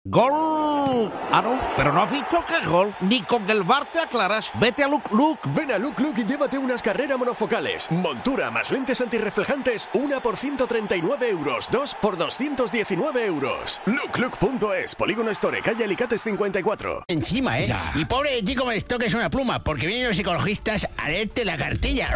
¡Gol! Ah, no, pero no has visto que es gol. Ni con el VAR te aclaras. Vete a Look. Ven a Look y llévate unas carreras monofocales. Montura más lentes antirreflejantes, una por 139 euros, dos por 219 euros. Look.es, Polígono Store, calle Alicates 54. Encima, ¿eh? Ya. Y pobre chico me les toques una pluma, porque vienen los psicologistas a leerte la cartilla.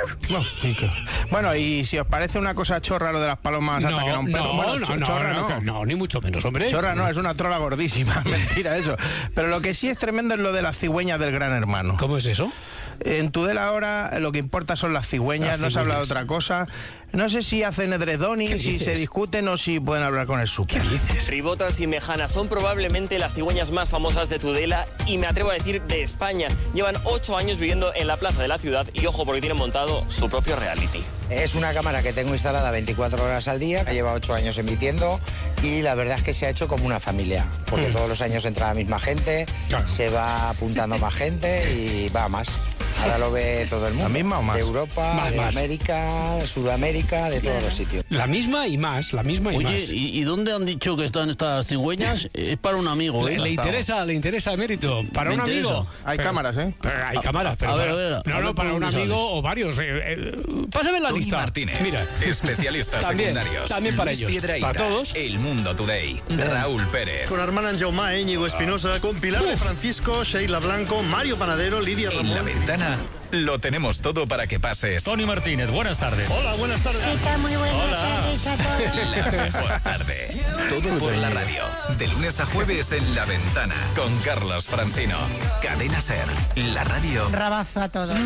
Bueno, y si os parece una cosa chorra lo de las palomas hasta que no un perro. Bueno, chorra no, ni mucho menos, hombre. Chorra no, es una trola gordísima, mentira eso. Pero lo que sí es tremendo es lo de las cigüeñas del Gran Hermano. ¿Cómo es eso? En Tudela ahora lo que importa son las cigüeñas, no se habla de otra cosa. No sé si hacen edredonis, si se discuten o si pueden hablar con el súper. ¿Qué dices? Ribotas y mejanas son probablemente las cigüeñas más famosas de Tudela y me atrevo a decir de España. Llevan 8 años viviendo en la plaza de la ciudad y ojo porque tienen montado su propio reality. Es una cámara que tengo instalada 24 horas al día, que lleva 8 años emitiendo y la verdad es que se ha hecho como una familia, porque todos los años entra la misma gente, Claro. se va apuntando más gente y va más. Ahora lo ve todo el mundo. ¿La misma o más? De Europa, Más. América, Sudamérica, de todos los sitios. La misma y más. Oye, más. ¿y dónde han dicho que están estas cigüeñas? Es para un amigo, ¿eh? Le interesa, Emérito. Para Me un interesa. amigo. Hay cámaras, ¿eh? Pero hay cámaras, pero a ver, para por un dónde amigo sales. o varios. Pásame la Tony lista. Martínez, Mira. especialistas También, secundarios. también para Luis ellos. Piedrahita, Para todos. El Mundo Today. Raúl Pérez. Con Armand Anjaumá, Íñigo Espinosa, con Pilar de Francisco, Sheila Blanco, Mario Panadero, Lidia En Ramón. La Ventana lo tenemos todo para que pases Tony Martínez, buenas tardes. Hola, buenas tardes. Muy buenas tardes a todos. la mejor tarde. Todo por la radio. De lunes a jueves en La Ventana. Con Carlos Francino. Cadena Ser. La radio Rabazo a todos. con el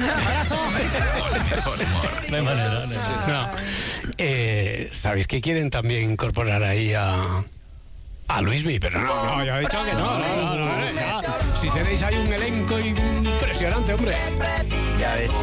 mejor humor. No hay manera. No. ¿Sabéis que quieren también incorporar ahí a Luismi? Pero no, ya he dicho que no. Si tenéis ahí un elenco impresionante, hombre. Ya ves.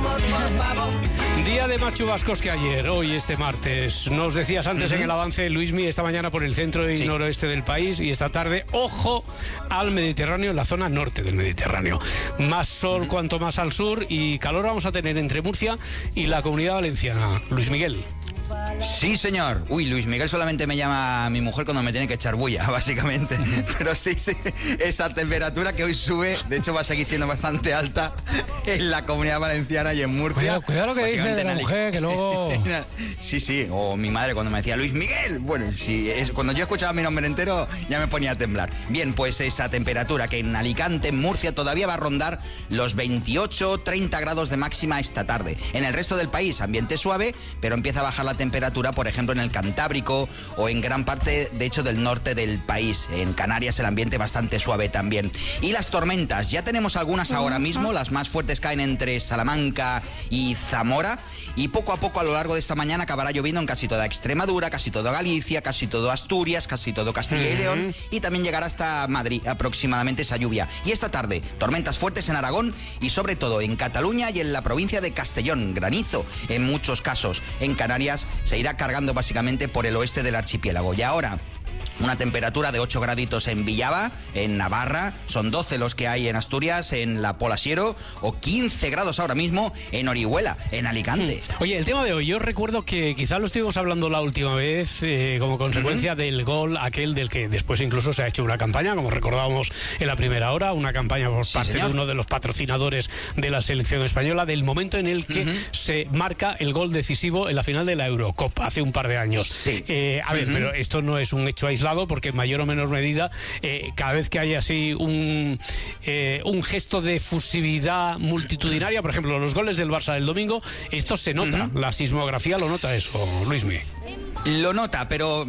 Día de más chubascos que ayer, hoy este martes. Nos decías antes en el avance, Luismi, esta mañana por el centro y noroeste del país y esta tarde, ojo al Mediterráneo, en la zona norte del Mediterráneo. Más sol cuanto más al sur y calor vamos a tener entre Murcia y la Comunidad Valenciana. Luis Miguel. Sí, señor. Uy, Luis Miguel solamente me llama a mi mujer cuando me tiene que echar bulla, básicamente. Pero sí, esa temperatura que hoy sube, de hecho va a seguir siendo bastante alta en la Comunidad Valenciana y en Murcia. Cuidado lo que dice de la mujer, que luego... Sí, o mi madre cuando me decía Luis Miguel. Bueno, cuando yo escuchaba mi nombre entero ya me ponía a temblar. Bien, pues esa temperatura que en Alicante, en Murcia, todavía va a rondar los 28-30 grados de máxima esta tarde. En el resto del país, ambiente suave, pero empieza a bajar la temperatura, por ejemplo, en el Cantábrico o en gran parte, de hecho, del norte del país. En Canarias el ambiente bastante suave también. Y las tormentas, ya tenemos algunas ahora mismo, las más fuertes caen entre Salamanca y Zamora. Y poco a poco a lo largo de esta mañana acabará lloviendo en casi toda Extremadura, casi toda Galicia, casi todo Asturias, casi todo Castilla y León y también llegará hasta Madrid aproximadamente esa lluvia. Y esta tarde, tormentas fuertes en Aragón y sobre todo en Cataluña y en la provincia de Castellón, granizo en muchos casos. En Canarias se irá cargando básicamente por el oeste del archipiélago. Y ahora, una temperatura de 8 graditos en Villava, en Navarra, son 12 los que hay en Asturias, en la Pola Siero, o 15 grados ahora mismo en Orihuela, en Alicante. Oye, el tema de hoy, yo recuerdo que quizás lo estuvimos hablando la última vez como consecuencia del gol aquel del que después incluso se ha hecho una campaña, como recordábamos en la primera hora, una campaña por parte de uno de los patrocinadores de la selección española, del momento en el que se marca el gol decisivo en la final de la Eurocopa, hace un par de años. Sí. A ver, pero esto no es un hecho aislado, porque en mayor o menor medida, cada vez que hay así un gesto de fusividad multitudinaria, por ejemplo, los goles del Barça del domingo, esto se nota, la sismografía lo nota eso, Luismi. Lo nota, pero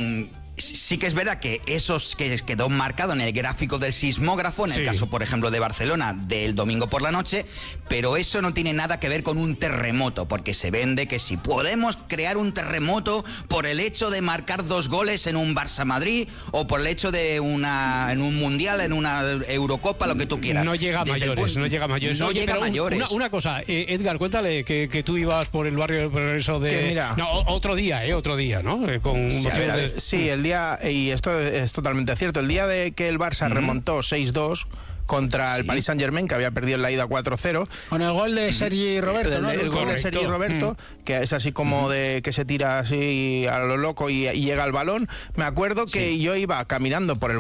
sí que es verdad que esos que quedó marcado en el gráfico del sismógrafo, en el caso, por ejemplo, de Barcelona, del domingo por la noche, pero eso no tiene nada que ver con un terremoto, porque se vende que si podemos crear un terremoto por el hecho de marcar 2 goles en un Barça-Madrid o por el hecho de en un Mundial, en una Eurocopa, lo que tú quieras. No llega a mayores, no llega a mayores. No Oye, llega a pero mayores. Una cosa, Edgar, cuéntale que tú ibas por el barrio del Progreso de... Que mira. No, otro día, ¿no? Con Sí, motivos de... sí, el día, y esto es totalmente cierto, el día de que el Barça remontó 6-2, contra el Paris Saint-Germain, que había perdido en la ida 4-0. Con el gol de Sergi Roberto, ¿no? El gol de Sergi Roberto, que es así como de que se tira así a lo loco y llega al balón. Me acuerdo que yo iba caminando por el